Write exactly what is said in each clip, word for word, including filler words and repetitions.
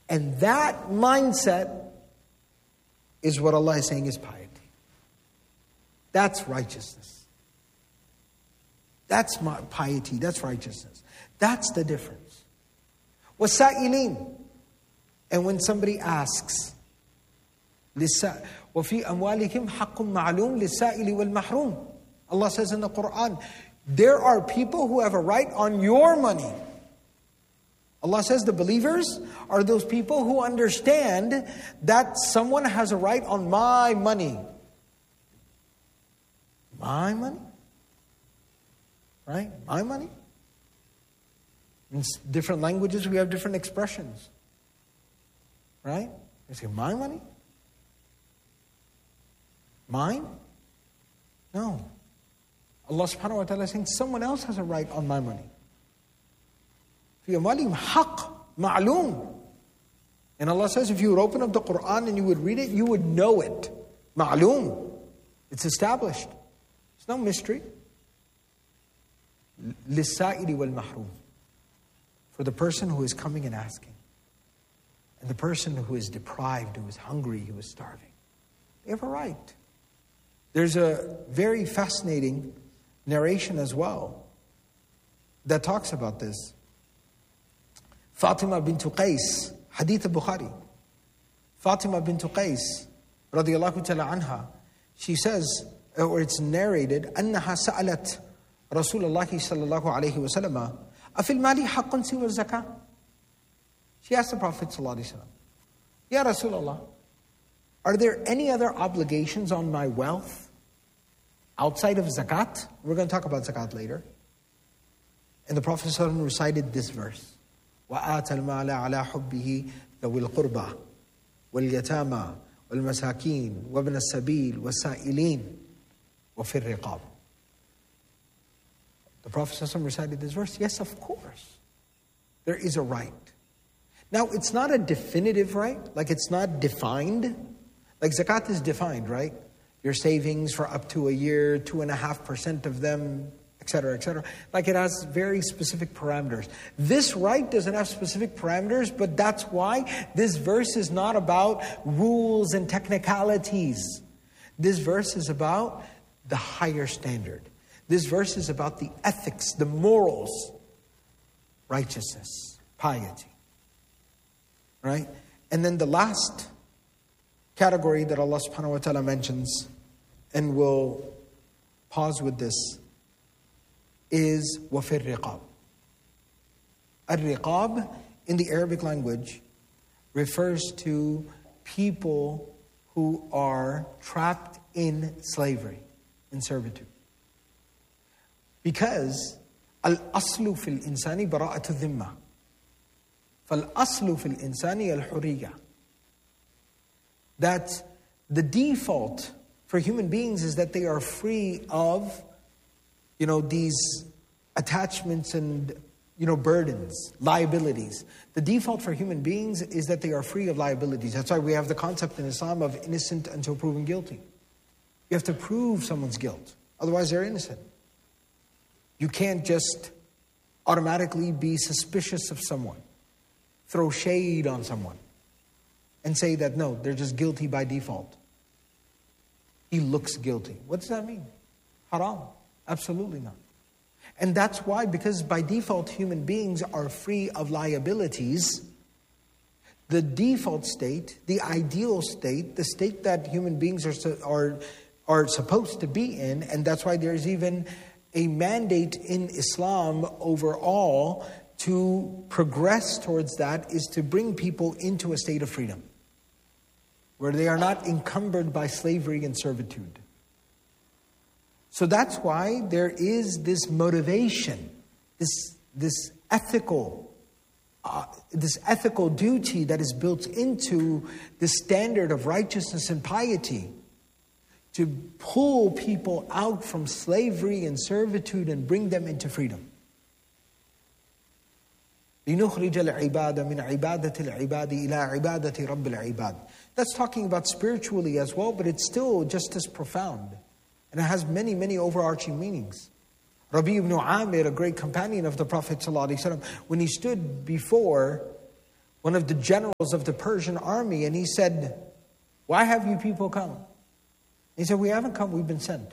And that mindset is what Allah is saying is piety. That's righteousness. That's my piety. That's righteousness. That's the difference. وَالسَّائِلِينَ. And when somebody asks, وَفِي أَمْوَالِهِمْ حَقٌّ مَعْلُومٌ لِلسَّائِلِ وَالْمَحْرُومِ. Allah says in the Quran, there are people who have a right on your money. Allah says the believers are those people who understand that someone has a right on my money. My money? Right? My money? In different languages, we have different expressions. Right? You say, my money? Mine? No. Allah subhanahu wa ta'ala is saying, someone else has a right on my money. فِي أَمْوَالِهِمْ حَقٌّ مَعْلُومٌ. And Allah says, if you would open up the Quran and you would read it, you would know it. Ma'loom. It's established. It's no mystery. لِلسَّائِلِ وَالْمَحْرُومِ. For the person who is coming and asking. And the person who is deprived, who is hungry, who is starving. They have a right. There's a very fascinating narration as well that talks about this. Fatima bint Qais, Hadith al-Bukhari. Fatima bint Qais, radiyallahu ta'ala anha, she says, or it's narrated, أنها سألت رسول الله صلى الله عليه وسلم أفي المال حق سوى الزكاة. She asked the Prophet sallallahu alaihi wasallam, Ya Rasulullah, are there any other obligations on my wealth outside of zakat? We're going to talk about zakat later. And the Prophet sallallahu alaihi wasallam recited this verse. وَآتَ الْمَالَ عَلَى حُبِّهِ ذَوِي الْقُرْبَى وَالْيَتَامَى وَالْمَسَاكِينَ وَابْنَ السَّبِيلِ وَالسَّائِلِينَ وَفِي الرِّقَابِ. The Prophet sallallahu alaihi wasallam recited this verse. Yes, of course. There is a right. Now, it's not a definitive right. Like, it's not defined. Like, zakat is defined, right? Your savings for up to a year, two and a half percent of them, et cetera, et cetera. Like, it has very specific parameters. This right doesn't have specific parameters, but that's why this verse is not about rules and technicalities. This verse is about the higher standard. This verse is about the ethics, the morals, righteousness, piety. Right? And then the last category that Allah subhanahu wa ta'ala mentions, and we'll pause with this, is وَفِي الرِّقَابِ. Al-riqab in the Arabic language refers to people who are trapped in slavery, in servitude. Because al-aslu fil insani bara'atu dhimma. فَالْأَصْلُ فِي الْإِنسَانِ الْحُرِيَّةِ. That the default for human beings is that they are free of, you know, these attachments and, you know, burdens, liabilities. The default for human beings is that they are free of liabilities. That's why we have the concept in Islam of innocent until proven guilty. You have to prove someone's guilt. Otherwise, they're innocent. You can't just automatically be suspicious of someone, throw shade on someone, and say that, no, they're just guilty by default. He looks guilty. What does that mean? Haram. Absolutely not. And that's why, because by default human beings are free of liabilities, the default state, the ideal state, the state that human beings are, are, are supposed to be in, and that's why there's even a mandate in Islam overall to progress towards that, is to bring people into a state of freedom where they are not encumbered by slavery and servitude. So that's why there is this motivation, this, this ethical, uh, this ethical duty that is built into the standard of righteousness and piety to pull people out from slavery and servitude and bring them into freedom. لِنُخْرِجَ الْعِبَادَ مِنْ عِبَادَةِ الْعِبَادِ إِلَىٰ عِبَادَةِ رَبِّ الْعِبَادِ. That's talking about spiritually as well, but it's still just as profound. And it has many, many overarching meanings. Rabi ibn Amir, a great companion of the Prophet ﷺ, when he stood before, one of the generals of the Persian army, and he said, "Why have you people come?" He said, "We haven't come, we've been sent.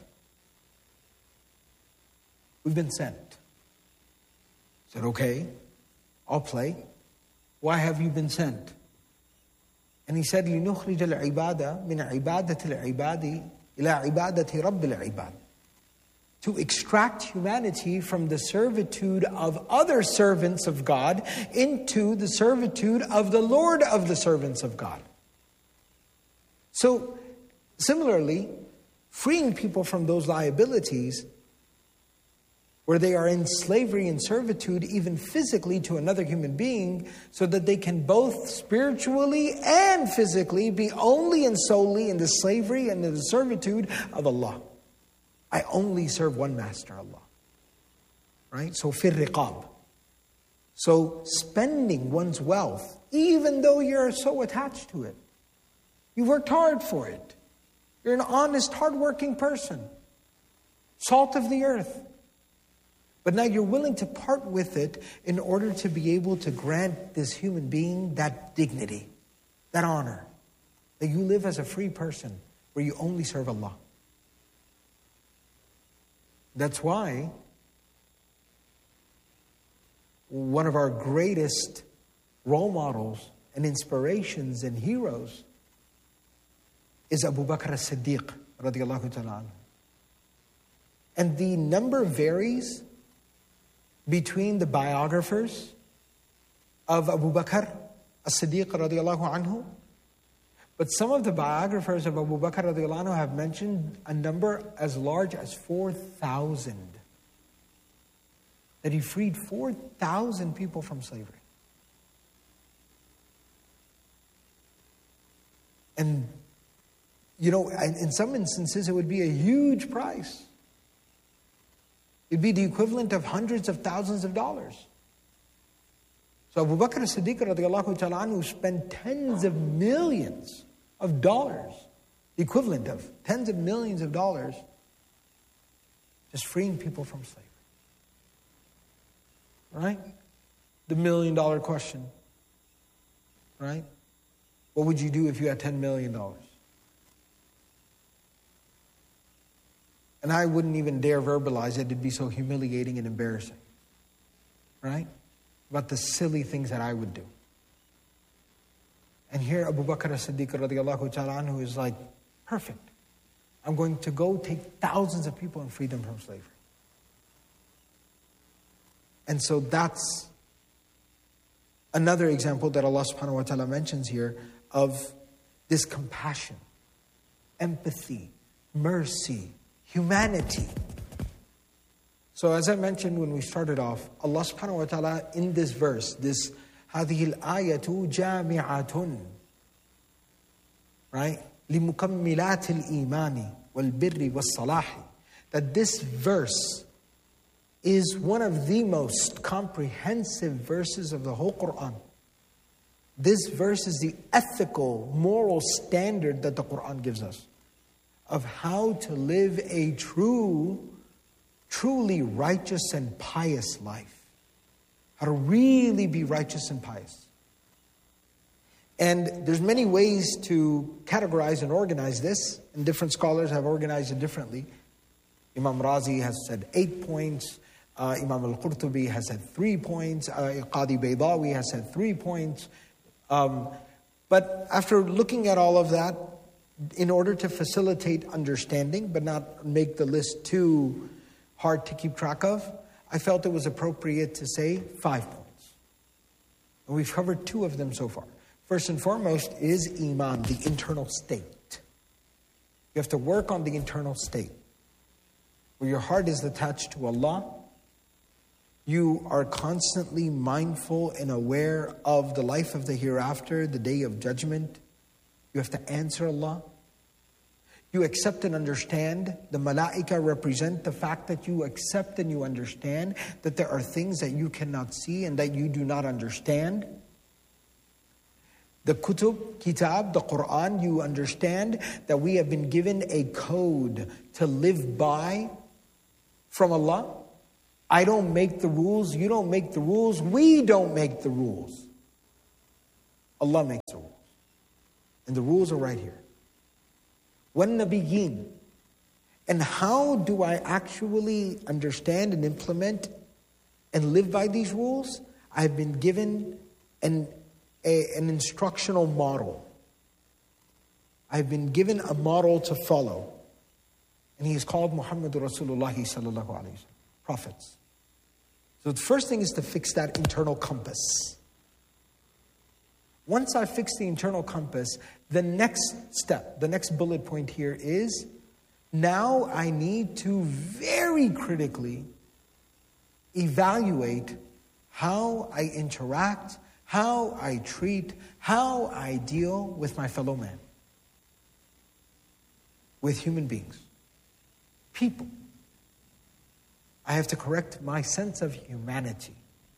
We've been sent." He said, "Okay, I'll play. Why have you been sent?" And he said, لِنُخْرِجَ الْعِبَادَ مِنْ عِبَادَةِ الْعِبَادِ إِلَىٰ عِبَادَةِ رَبِّ الْعِبَادِ. To extract humanity from the servitude of other servants of God into the servitude of the Lord of the servants of God. So, similarly, freeing people from those liabilities where they are in slavery and servitude, even physically, to another human being, so that they can both spiritually and physically be only and solely in the slavery and in the servitude of Allah. I only serve one master, Allah. Right? So, fir riqab. So, spending one's wealth, even though you're so attached to it. You worked hard for it. You're an honest, hardworking person. Salt of the earth. But now you're willing to part with it in order to be able to grant this human being that dignity, that honor. That you live as a free person where you only serve Allah. That's why one of our greatest role models and inspirations and heroes is Abu Bakr as-Siddiq radiallahu ta'ala anhu. And the number varies between the biographers of Abu Bakr as-Siddiq radiallahu anhu. But some of the biographers of Abu Bakr radiallahu anhu have mentioned a number as large as four thousand. That he freed four thousand people from slavery. And, you know, in some instances it would be a huge price. It'd be the equivalent of hundreds of thousands of dollars. So Abu Bakr as-Siddiq radiallahu ta'ala anhu spent tens of millions of dollars, the equivalent of tens of millions of dollars, just freeing people from slavery. Right? The million dollar question. Right? What would you do if you had ten million dollars? And I wouldn't even dare verbalize it. It'd be so humiliating and embarrassing. Right? About the silly things that I would do. And here Abu Bakr as-Siddiq radiallahu ta'ala anhu is like, perfect. I'm going to go take thousands of people and free them from slavery. And so that's another example that Allah subhanahu wa ta'ala mentions here of this compassion, empathy, mercy, humanity. So as I mentioned when we started off, Allah subhanahu wa ta'ala in this verse, this هذه الآية جامعة, right? لمكملات الإيمان والبر والصلاح. That this verse is one of the most comprehensive verses of the whole Quran. This verse is the ethical, moral standard that the Quran gives us of how to live a true, truly righteous and pious life. How to really be righteous and pious. And there's many ways to categorize and organize this, and different scholars have organized it differently. Imam Razi has said eight points. Uh, Imam al-Qurtubi has said three points. Uh, Qadi Baydawi has said three points. Um, but after looking at all of that, in order to facilitate understanding, but not make the list too hard to keep track of, I felt it was appropriate to say five points. And we've covered two of them so far. First and foremost is Iman, the internal state. You have to work on the internal state, where your heart is attached to Allah. You are constantly mindful and aware of the life of the hereafter, the day of judgment. You have to answer Allah. You accept and understand. The malaika represent the fact that you accept and you understand that there are things that you cannot see and that you do not understand. The kutub, kitab, the Quran, you understand that we have been given a code to live by from Allah. I don't make the rules, you don't make the rules, we don't make the rules. Allah makes the rules. And the rules are right here. وَالنَّبِيِّينَ. And how do I actually understand and implement and live by these rules? I've been given an, a, an instructional model. I've been given a model to follow. And he is called Muhammad Rasulullah sallallahu alayhi wa sallam, prophets. So the first thing is to fix that internal compass. Once I fix the internal compass, the next step, the next bullet point here is, now I need to very critically evaluate how I interact, how I treat, how I deal with my fellow man, with human beings, people. I have to correct my sense of humanity.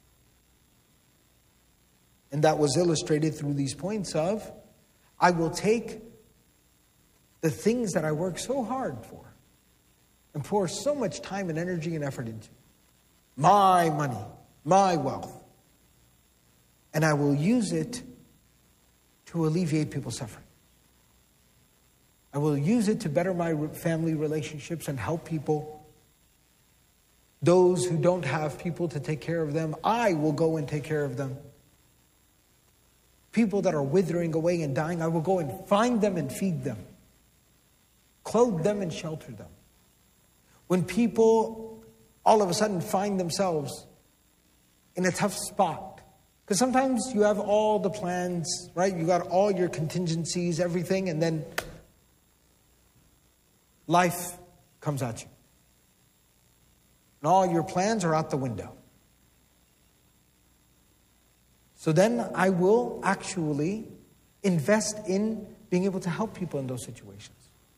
And that was illustrated through these points of, I will take the things that I work so hard for and pour so much time and energy and effort into, my money, my wealth, and I will use it to alleviate people's suffering. I will use it to better my family relationships and help people. Those who don't have people to take care of them, I will go and take care of them. People that are withering away and dying, I will go and find them and feed them. Clothe them and shelter them. When people all of a sudden find themselves in a tough spot, because sometimes you have all the plans, right? You got all your contingencies, everything, and then life comes at you. And all your plans are out the window. So then I will actually invest in being able to help people in those situations.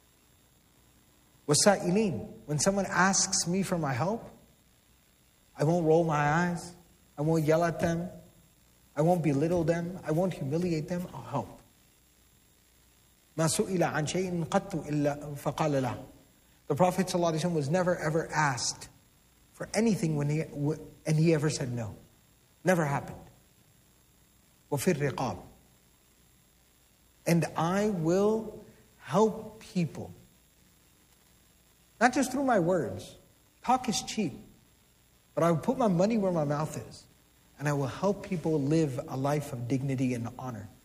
Wasa'ilin, when someone asks me for my help, I won't roll my eyes. I won't yell at them. I won't belittle them. I won't humiliate them. I'll help. مَا سُئِلَ عَنْ شَيْءٍ قَطُّ إِلَّا فَقَالَ لَهُ. The Prophet ﷺ was never ever asked for anything when he and he ever said no. Never happened. وَفِي الرِّقَابِ. And I will help people. Not just through my words. Talk is cheap. But I will put my money where my mouth is. And I will help people live a life of dignity and honor.